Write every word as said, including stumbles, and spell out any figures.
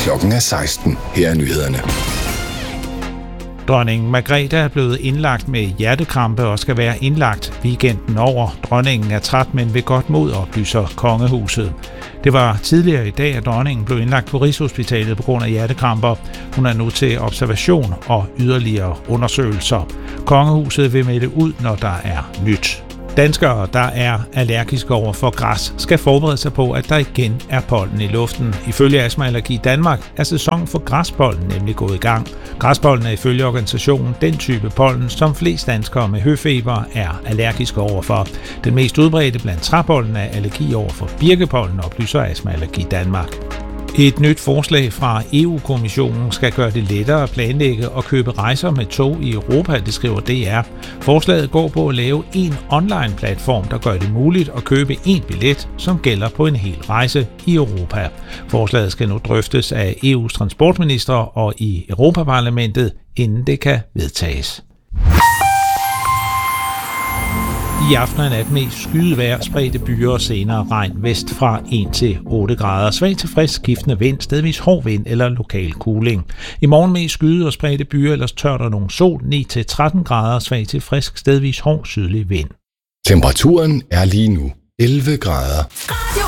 Klokken er seksten. Her er nyhederne. Dronning Margrethe er blevet indlagt med hjertekrampe og skal være indlagt weekenden over. Dronningen er træt, men ved godt mod, oplyser kongehuset. Det var tidligere i dag, at dronningen blev indlagt på Rigshospitalet på grund af hjertekramper. Hun er nu til observation og yderligere undersøgelser. Kongehuset vil melde ud, når der er nyt. Danskere, der er allergiske over for græs, skal forberede sig på, at der igen er pollen i luften. Ifølge Astma Allergi Danmark er sæsonen for græspollen nemlig gået i gang. Græspollen er ifølge organisationen den type pollen, som flest danskere med høfeber er allergiske overfor. Den mest udbredte blandt træpollen er allergi over for birkepollen, oplyser Astma Allergi Danmark. Et nyt forslag fra E U-kommissionen skal gøre det lettere at planlægge og købe rejser med tog i Europa, det skriver D R. Forslaget går på at lave en online-platform, der gør det muligt at købe én billet, som gælder på en hel rejse i Europa. Forslaget skal nu drøftes af E U's transportministre og i Europaparlamentet, inden det kan vedtages. I aften og nat mest skydevejr, spredte byer og senere regn vest fra en til otte grader. Svag til frisk skiftende vind, stedvis hård vind eller lokal kuling. I morgen mest skyde og spredte byer, ellers tørt og nogen sol, ni til tretten grader, svag til frisk, stedvis hård sydlig vind. Temperaturen er lige nu elleve grader.